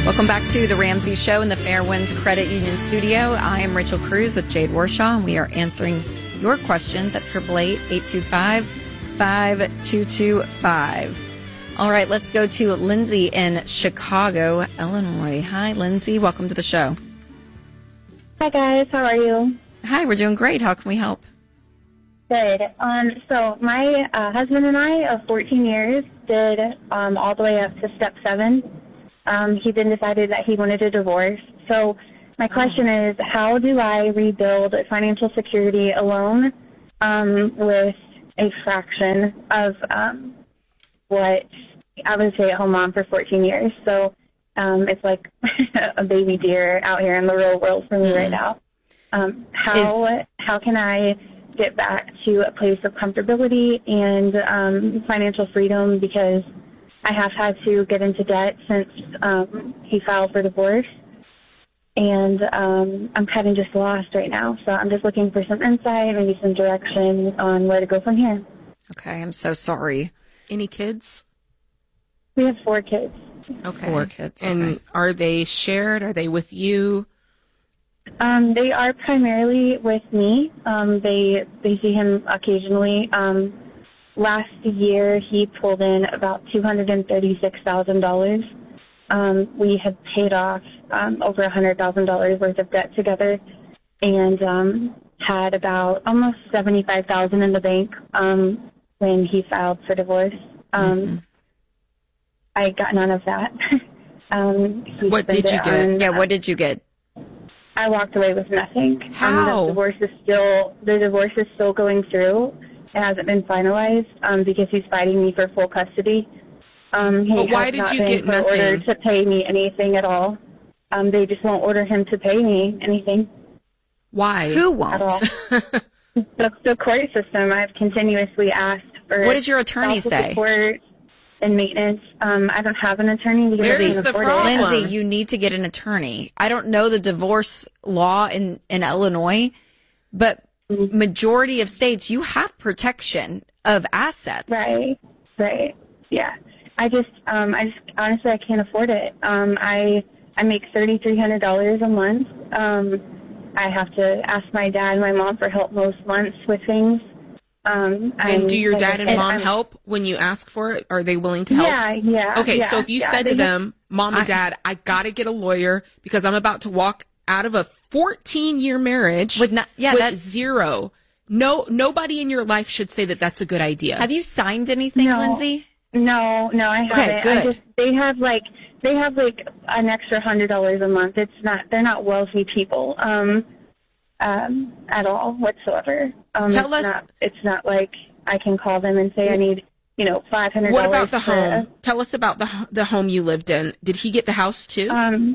Welcome back to the Ramsey Show in the Fairwinds Credit Union studio. I am Rachel Cruz with Jade Warshaw, and we are answering your questions at 888-825-5225. All right, let's go to Lindsay in Chicago, Illinois. Hi, Lindsay. Welcome to the show. Hi, guys. How are you? Hi, we're doing great. How can we help? Good. So my husband and I of 14 years did all the way up to step 7. He then decided that he wanted a divorce. So my question is, how do I rebuild financial security alone with a fraction of what I was a stay-at-home mom for 14 years? So it's like a baby deer out here in the real world for me right now. How can I get back to a place of comfortability and financial freedom, because I have had to get into debt since he filed for divorce, and I'm kind of just lost right now. So I'm just looking for some insight, maybe some direction on where to go from here. Okay, I'm so sorry. Any kids? We have 4 kids. Okay. 4 kids. And okay. Are they shared? Are they with you? They are primarily with me. They see him occasionally. Last year, he pulled in about $236,000. We had paid off over $100,000 worth of debt together, and had about almost $75,000 in the bank when he filed for divorce. I got none of that. What did you get? What did you get? I walked away with nothing. How? The divorce is still going through. It hasn't been finalized because he's fighting me for full custody. But why did you get nothing? Order to pay me anything at all. They just won't order him to pay me anything. Why? Who won't? At all. The court system. I've continuously asked for. What does your attorney say? Support and maintenance. I don't have an attorney because I can't afford it. Lindsay, you need to get an attorney. I don't know the divorce law in Illinois, but majority of states, you have protection of assets. Right. Yeah. I just honestly, I can't afford it. I make $3,300 a month. I have to ask my dad and my mom for help most months with things. And do your dad and mom help when you ask for it? Are they willing to help? Yeah. Okay, so if you said to them, Mom and Dad, I got to get a lawyer because I'm about to walk out of a 14-year marriage with zero. Nobody in your life should say that that's a good idea. Have you signed anything, Lindsay? No, I haven't. Good. They have like an extra $100 a month. They're not wealthy people. At all whatsoever. Tell us. It's not like I can call them and say I need, $500. What about the home? Tell us about the home you lived in. Did he get the house too?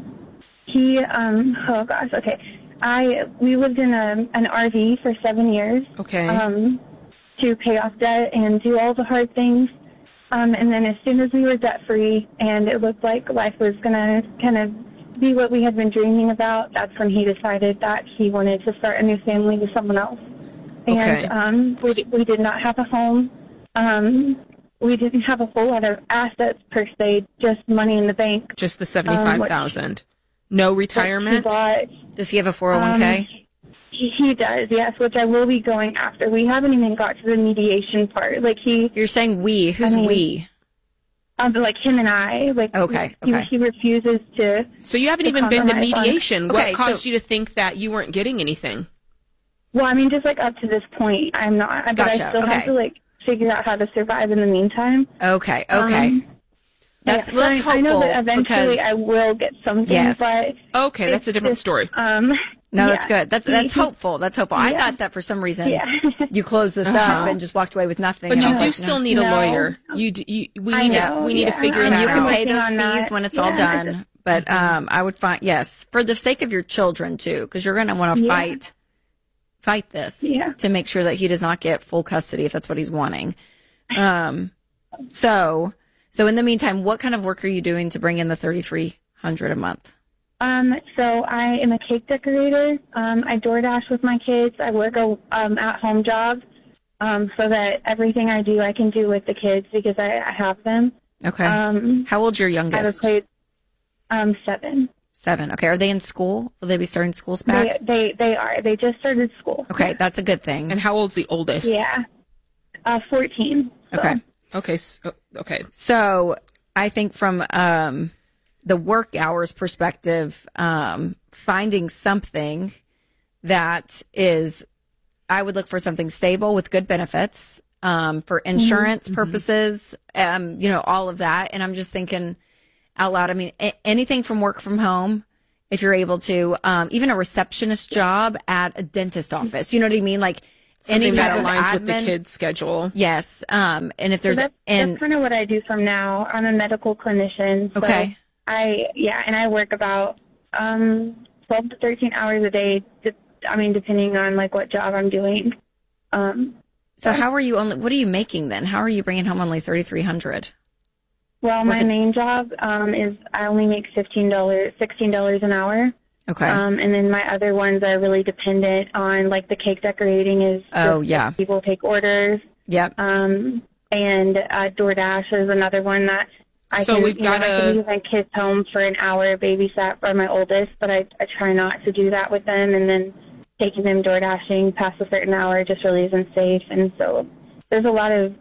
Oh gosh, okay. We lived in an RV for 7 years. Okay. To pay off debt and do all the hard things. And then as soon as we were debt free and it looked like life was gonna kind of be what we had been dreaming about, that's when he decided that he wanted to start a new family with someone else. And we did not have a home. We didn't have a whole lot of assets per se, just money in the bank. Just the $75,000. No retirement? Does he have a 401k? He does, yes, which I will be going after. We haven't even got to the mediation part. You're saying we? Who's we? Like him and I. Okay. He refuses to. So you haven't even been to mediation. What caused you to think that you weren't getting anything? Well, I mean, just up to this point, I'm not. But gotcha. I still have to figure out how to survive in the meantime. Okay. That's hopeful. I know that eventually I will get something. Yes. But that's a different story. No, that's good. That's hopeful. That's hopeful. I thought that for some reason you closed this up and just walked away with nothing. But you do still need a lawyer. We need to figure it out. And you can pay those fees when it's all done. But I would find for the sake of your children too, because you're going to want to fight this to make sure that he does not get full custody if that's what he's wanting. So in the meantime, what kind of work are you doing to bring in the $3,300 a month? So I am a cake decorator. I DoorDash with my kids. I work a at-home job so that everything I do, I can do with the kids because I have them. Okay. How old's your youngest? 7. 7. Okay. Are they in school? Will they be starting schools back? They are. They just started school. Okay. That's a good thing. And how old's the oldest? Yeah. 14. So. Okay. Okay. So I think from the work hours perspective, finding something that is, I would look for something stable with good benefits, for insurance purposes, all of that. And I'm just thinking out loud. I mean, anything from work from home, if you're able to, even a receptionist job at a dentist office. You know what I mean? Like something any that type aligns of with the kids' schedule. Yes. And if there's, that's kind of what I do from now. I'm a medical clinician. So okay. And I work about 12 to 13 hours a day. Depending on like what job I'm doing. So how are you what are you making then? How are you bringing home only $3,300? Well, my main job is I only make $16 an hour. Okay. And then my other ones are really dependent on like the cake decorating is people take orders. Yep. And DoorDash is another one that I can leave my kids home for an hour babysat for my oldest, but I try not to do that with them, and then taking them door dashing past a certain hour just really isn't safe. And so there's a lot of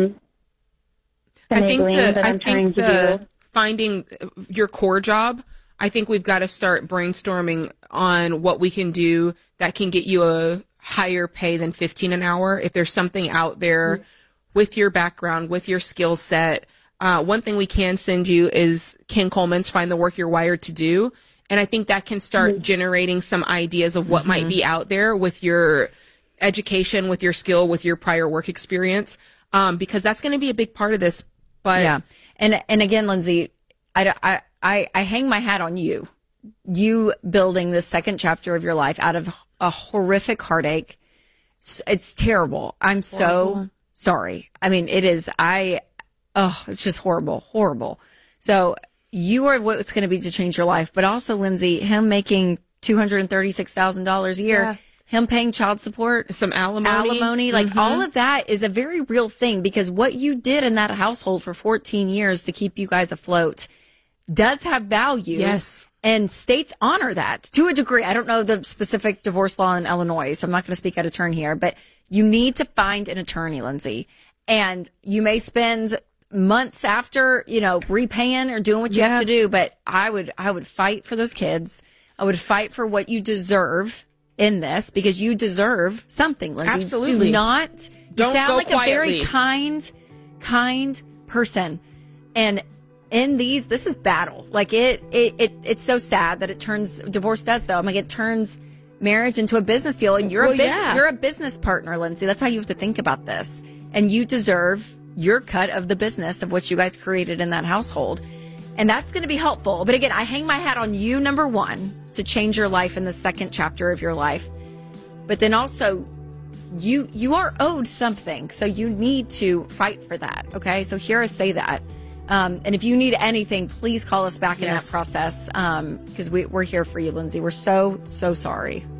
finding your core job, I think we've got to start brainstorming on what we can do that can get you a higher pay than $15 an hour. If there's something out there with your background, with your skill set, one thing we can send you is Ken Coleman's Find the Work You're Wired to Do. And I think that can start generating some ideas of what might be out there with your education, with your skill, with your prior work experience, because that's going to be a big part of this. But yeah, and again, Lindsay, I hang my hat on you building this second chapter of your life out of a horrific heartache. It's terrible. I'm so sorry. I mean, it is. It's just horrible. So you are what's going to be to change your life, but also Lindsay, him making $236,000 a year, him paying child support, some alimony, like all of that is a very real thing, because what you did in that household for 14 years to keep you guys afloat does have value. Yes. And states honor that to a degree. I don't know the specific divorce law in Illinois, so I'm not going to speak out of turn here, but you need to find an attorney, Lindsay, and you may spend months after, repaying or doing what you have to do. But I would fight for those kids. I would fight for what you deserve in this, because you deserve something, Lindsay. Absolutely. Don't sound like quietly. A very kind person. And in this is battle. Like it's so sad that divorce does though. It turns marriage into a business deal, and you're a business partner, Lindsay. That's how you have to think about this. And you deserve your cut of the business of what you guys created in that household. And that's going to be helpful. But again, I hang my hat on you, number one, to change your life in the second chapter of your life. But then also, you are owed something. So you need to fight for that. Okay. So hear us say that. And if you need anything, please call us back in that process. Because we're here for you, Lindsay. We're so, so sorry.